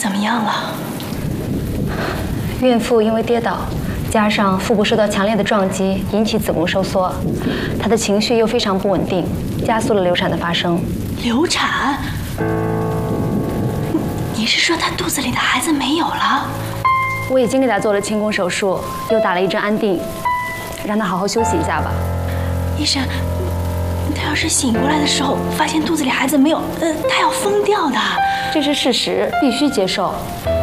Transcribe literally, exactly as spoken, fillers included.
怎么样了？ 孕妇因为跌倒，加上腹部受到强烈的撞击，引起子宫收缩，她的情绪又非常不稳定，加速了流产的发生。 流产？你是说她肚子里的孩子没有了？ 我已经给她做了清宫手术，又打了一针安定，让她好好休息一下吧。 医生，她要是醒过来的时候发现肚子里孩子没有，呃，她要疯掉的。 这是事实，必须接受。